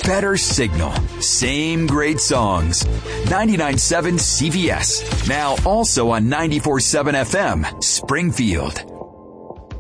better signal, same great songs. 99.7 CVS. Now also on 94.7 FM, Springfield.